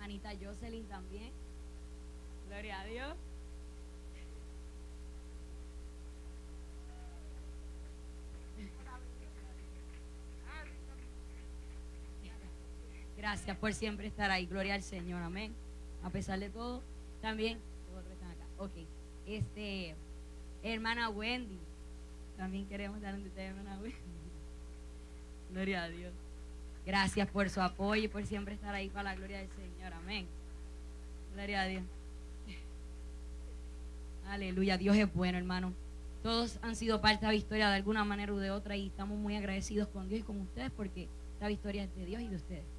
hermanita Jocelyn también. Gloria a Dios. Gracias por siempre estar ahí. Gloria al Señor, amén. A pesar de todo, también los otros están acá. Ok, hermana Wendy, también queremos dar un detalle, hermana Wendy. Gloria a Dios. Gracias por su apoyo y por siempre estar ahí para la gloria del Señor, amén. Gloria a Dios. Aleluya, Dios es bueno, hermano. Todos han sido parte de la victoria de alguna manera u de otra y estamos muy agradecidos con Dios y con ustedes porque la victoria es de Dios y de ustedes.